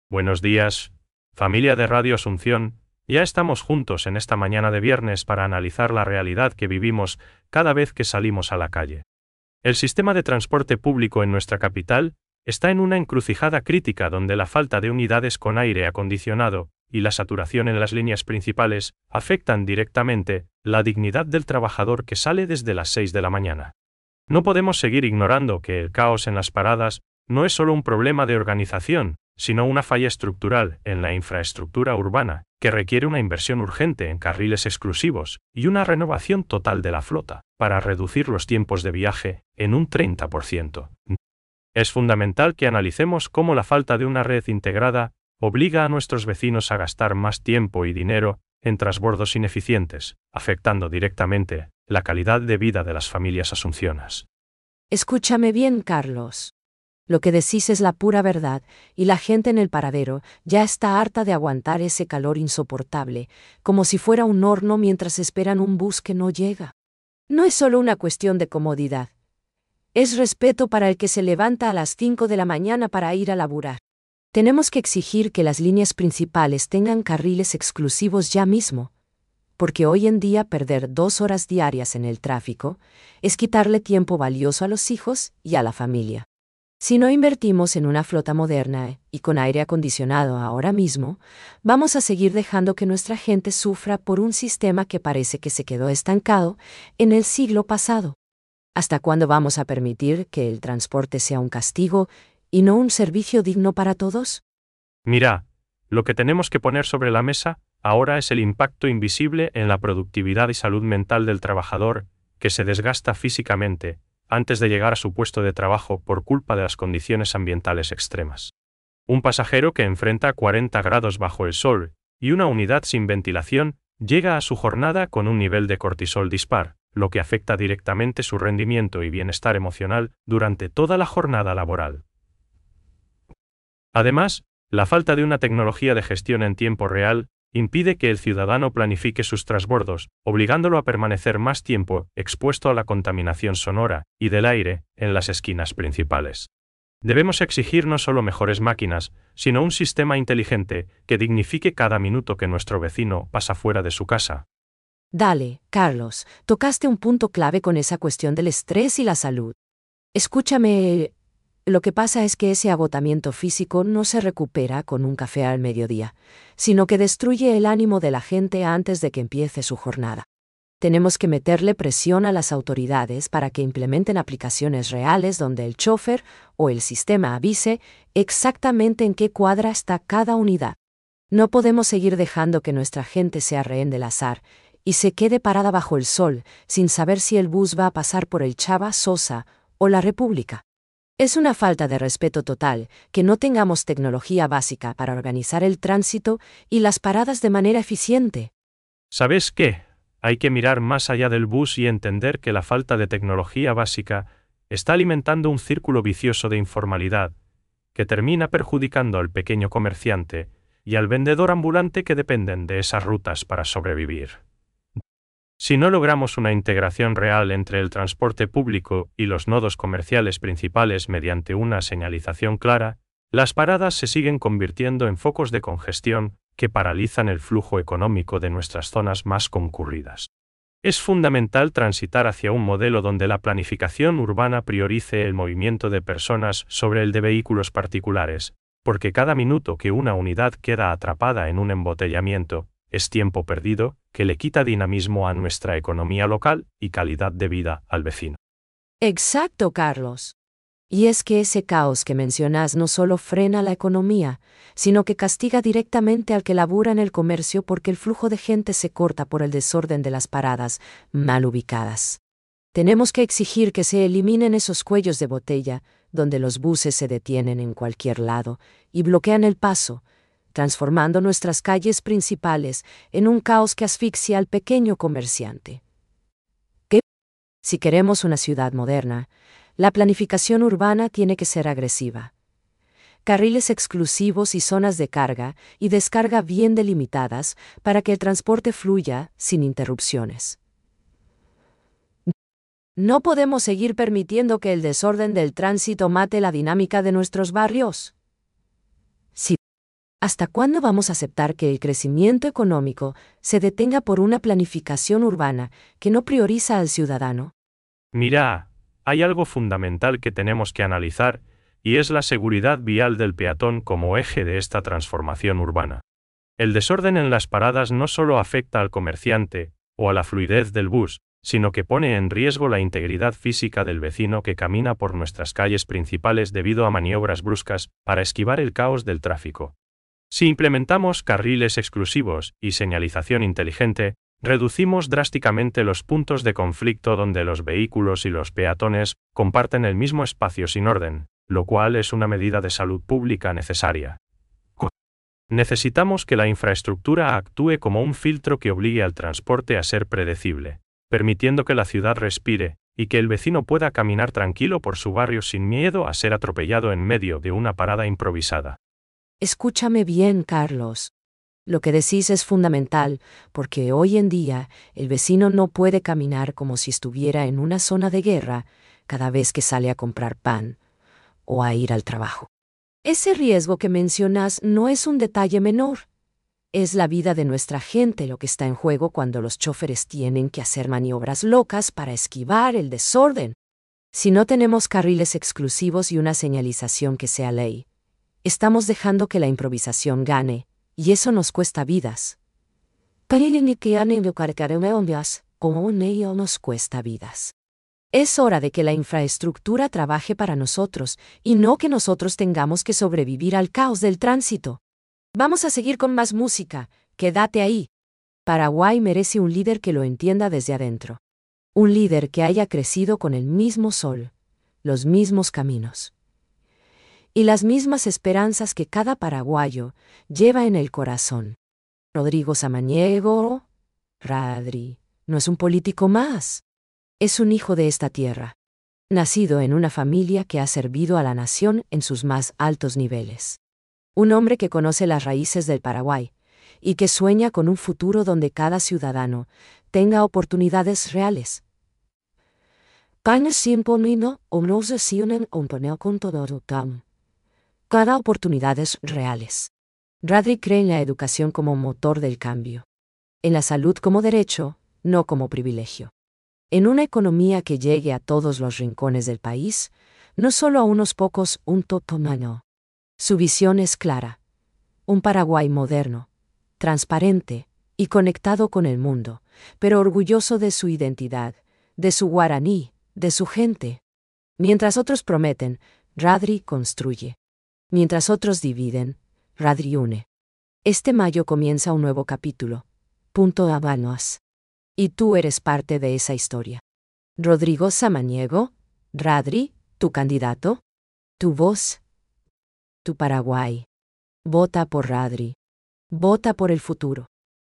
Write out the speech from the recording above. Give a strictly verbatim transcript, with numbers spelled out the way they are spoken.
Buenos días, familia de Radio Asunción. Ya estamos juntos en esta mañana de viernes para analizar la realidad que vivimos cada vez que salimos a la calle. El sistema de transporte público en nuestra capital está en una encrucijada crítica donde la falta de unidades con aire acondicionado y la saturación en las líneas principales afectan directamente la dignidad del trabajador que sale desde las seis de la mañana. No podemos seguir ignorando que el caos en las paradas no es solo un problema de organización, sino una falla estructural en la infraestructura urbana, que requiere una inversión urgente en carriles exclusivos y una renovación total de la flota, para reducir los tiempos de viaje en un treinta por ciento. Es fundamental que analicemos cómo la falta de una red integrada obliga a nuestros vecinos a gastar más tiempo y dinero en transbordos ineficientes, afectando directamente la calidad de vida de las familias asuncionas. Escúchame bien, Carlos. Lo que decís es la pura verdad, y la gente en el paradero ya está harta de aguantar ese calor insoportable, como si fuera un horno mientras esperan un bus que no llega. No es solo una cuestión de comodidad. Es respeto para el que se levanta a las cinco de la mañana para ir a laburar. Tenemos que exigir que las líneas principales tengan carriles exclusivos ya mismo, porque hoy en día perder dos horas diarias en el tráfico es quitarle tiempo valioso a los hijos y a la familia. Si no invertimos en una flota moderna y con aire acondicionado ahora mismo, vamos a seguir dejando que nuestra gente sufra por un sistema que parece que se quedó estancado en el siglo pasado. ¿Hasta cuándo vamos a permitir que el transporte sea un castigo y no un servicio digno para todos? Mira, lo que tenemos que poner sobre la mesa ahora es el impacto invisible en la productividad y salud mental del trabajador, que se desgasta físicamente antes de llegar a su puesto de trabajo por culpa de las condiciones ambientales extremas. Un pasajero que enfrenta cuarenta grados bajo el sol y una unidad sin ventilación llega a su jornada con un nivel de cortisol dispar, lo que afecta directamente su rendimiento y bienestar emocional durante toda la jornada laboral. Además, la falta de una tecnología de gestión en tiempo real impide que el ciudadano planifique sus transbordos, obligándolo a permanecer más tiempo expuesto a la contaminación sonora y del aire en las esquinas principales. Debemos exigir no solo mejores máquinas, sino un sistema inteligente que dignifique cada minuto que nuestro vecino pasa fuera de su casa. Dale, Carlos, tocaste un punto clave con esa cuestión del estrés y la salud. Escúchame, lo que pasa es que ese agotamiento físico no se recupera con un café al mediodía, sino que destruye el ánimo de la gente antes de que empiece su jornada. Tenemos que meterle presión a las autoridades para que implementen aplicaciones reales donde el chofer o el sistema avise exactamente en qué cuadra está cada unidad. No podemos seguir dejando que nuestra gente sea rehén del azar y se quede parada bajo el sol sin saber si el bus va a pasar por el Chava Sosa o la República. Es una falta de respeto total que no tengamos tecnología básica para organizar el tránsito y las paradas de manera eficiente. ¿Sabes qué? Hay que mirar más allá del bus y entender que la falta de tecnología básica está alimentando un círculo vicioso de informalidad, que termina perjudicando al pequeño comerciante y al vendedor ambulante que dependen de esas rutas para sobrevivir. Si no logramos una integración real entre el transporte público y los nodos comerciales principales mediante una señalización clara, las paradas se siguen convirtiendo en focos de congestión que paralizan el flujo económico de nuestras zonas más concurridas. Es fundamental transitar hacia un modelo donde la planificación urbana priorice el movimiento de personas sobre el de vehículos particulares, porque cada minuto que una unidad queda atrapada en un embotellamiento es tiempo perdido que le quita dinamismo a nuestra economía local y calidad de vida al vecino. Exacto, Carlos. Y es que ese caos que mencionas no solo frena la economía, sino que castiga directamente al que labura en el comercio porque el flujo de gente se corta por el desorden de las paradas mal ubicadas. Tenemos que exigir que se eliminen esos cuellos de botella, donde los buses se detienen en cualquier lado y bloquean el paso, transformando nuestras calles principales en un caos que asfixia al pequeño comerciante. ¿Qué? Si queremos una ciudad moderna, la planificación urbana tiene que ser agresiva. Carriles exclusivos y zonas de carga y descarga bien delimitadas para que el transporte fluya sin interrupciones. No podemos seguir permitiendo que el desorden del tránsito mate la dinámica de nuestros barrios. Si ¿Hasta cuándo vamos a aceptar que el crecimiento económico se detenga por una planificación urbana que no prioriza al ciudadano? Mira, hay algo fundamental que tenemos que analizar, y es la seguridad vial del peatón como eje de esta transformación urbana. El desorden en las paradas no solo afecta al comerciante o a la fluidez del bus, sino que pone en riesgo la integridad física del vecino que camina por nuestras calles principales debido a maniobras bruscas para esquivar el caos del tráfico. Si implementamos carriles exclusivos y señalización inteligente, reducimos drásticamente los puntos de conflicto donde los vehículos y los peatones comparten el mismo espacio sin orden, lo cual es una medida de salud pública necesaria. Necesitamos que la infraestructura actúe como un filtro que obligue al transporte a ser predecible, permitiendo que la ciudad respire y que el vecino pueda caminar tranquilo por su barrio sin miedo a ser atropellado en medio de una parada improvisada. Escúchame bien, Carlos. Lo que decís es fundamental, porque hoy en día el vecino no puede caminar como si estuviera en una zona de guerra cada vez que sale a comprar pan o a ir al trabajo. Ese riesgo que mencionas no es un detalle menor. Es la vida de nuestra gente lo que está en juego cuando los choferes tienen que hacer maniobras locas para esquivar el desorden. Si no tenemos carriles exclusivos y una señalización que sea ley, estamos dejando que la improvisación gane, y eso nos cuesta vidas. Como un ello nos cuesta vidas. Es hora de que la infraestructura trabaje para nosotros, y no que nosotros tengamos que sobrevivir al caos del tránsito. Vamos a seguir con más música, quédate ahí. Paraguay merece un líder que lo entienda desde adentro. Un líder que haya crecido con el mismo sol, los mismos caminos y las mismas esperanzas que cada paraguayo lleva en el corazón. Rodrigo Samaniego, Radri, no es un político más. Es un hijo de esta tierra, nacido en una familia que ha servido a la nación en sus más altos niveles. Un hombre que conoce las raíces del Paraguay y que sueña con un futuro donde cada ciudadano tenga oportunidades reales. Cada oportunidades reales. Radri cree en la educación como motor del cambio, en la salud como derecho, no como privilegio. En una economía que llegue a todos los rincones del país, no solo a unos pocos, un totomano. Su visión es clara. Un Paraguay moderno, transparente y conectado con el mundo, pero orgulloso de su identidad, de su guaraní, de su gente. Mientras otros prometen, Radri construye. Mientras otros dividen, Radri une. Este mayo comienza un nuevo capítulo. Punto Habanos. Y tú eres parte de esa historia. Rodrigo Samaniego, Radri, tu candidato, tu voz, tu Paraguay. Vota por Radri. Vota por el futuro.